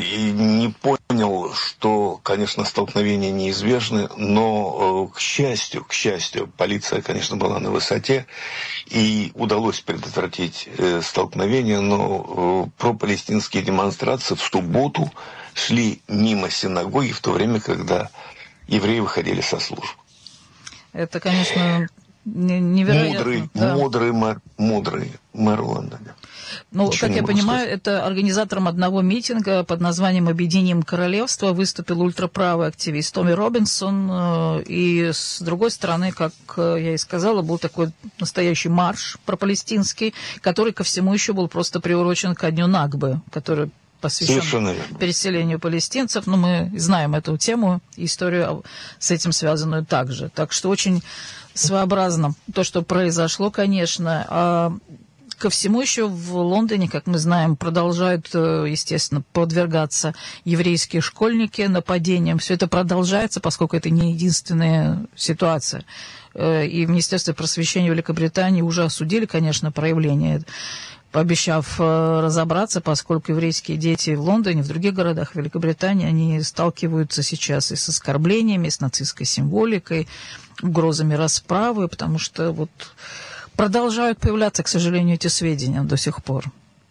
и не понял, что, конечно, столкновения неизбежны, но, к счастью, полиция, конечно, была на высоте, и удалось предотвратить столкновение, но пропалестинские демонстрации в субботу шли мимо синагоги в то время, когда евреи выходили со служб. Это, конечно, невероятно. Мудрый мэр Лондона. Ну, Ничего как я понимаю, это организатором одного митинга под названием «Объединим королевство» выступил ультраправый активист Томми Робинсон. И с другой стороны, как я и сказала, был такой настоящий марш пропалестинский, который ко всему еще был просто приурочен ко дню Накбы, который посвящен переселению палестинцев. Но мы знаем эту тему, историю с этим связанную также. Так что очень своеобразно то, что произошло, конечно. Ко всему еще в Лондоне, как мы знаем, продолжают, естественно, подвергаться еврейские школьники нападениям. Все это продолжается, поскольку это не единственная ситуация. И в Министерстве просвещения Великобритании уже осудили, конечно, проявление, пообещав разобраться, поскольку еврейские дети в Лондоне, в других городах Великобритании, они сталкиваются сейчас и с оскорблениями, и с нацистской символикой, угрозами расправы, потому что вот продолжают появляться, к сожалению, эти сведения до сих пор.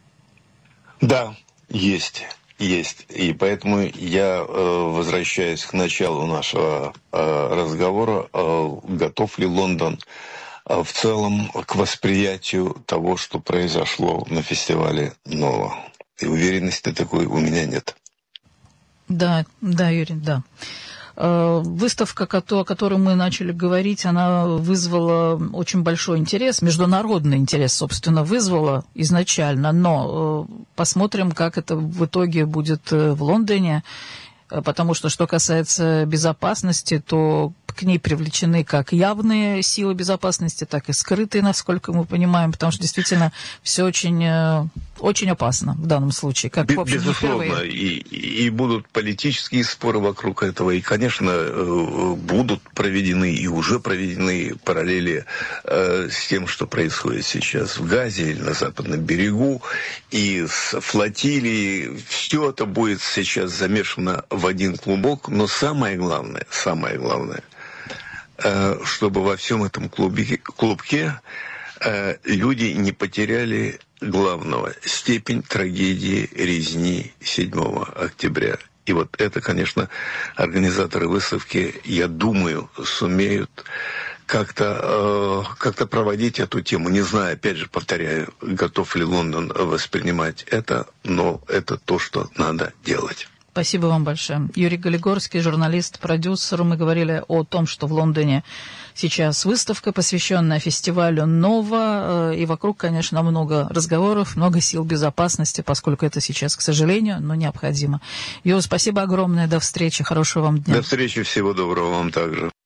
Да, есть. И поэтому я возвращаюсь к началу нашего разговора. Готов ли Лондон в целом к восприятию того, что произошло на фестивале Нова? И уверенности такой у меня нет. Да, Юрий, да. Выставка, о которой мы начали говорить, она вызвала очень большой интерес, международный интерес, собственно, вызвала изначально, но посмотрим, как это в итоге будет в Лондоне, потому что касается безопасности, то к ней привлечены как явные силы безопасности, так и скрытые, насколько мы понимаем, потому что действительно все очень опасно в данном случае. Как, в общем, безусловно, и будут политические споры вокруг этого, и, конечно, будут проведены и уже проведены параллели с тем, что происходит сейчас в Газе или на Западном берегу, и с флотилией. Все это будет сейчас замешано в один клубок, но самое главное, чтобы во всем этом клубке люди не потеряли главного – степень трагедии резни 7 октября. И вот это, конечно, организаторы выставки, я думаю, сумеют как-то проводить эту тему. Не знаю, опять же, повторяю, готов ли Лондон воспринимать это, но это то, что надо делать. Спасибо вам большое. Юрий Галигорский, журналист, продюсер. Мы говорили о том, что в Лондоне сейчас выставка, посвященная фестивалю «Нова». И вокруг, конечно, много разговоров, много сил безопасности, поскольку это сейчас, к сожалению, но необходимо. Юра, спасибо огромное. До встречи. Хорошего вам дня. До встречи. Всего доброго вам также.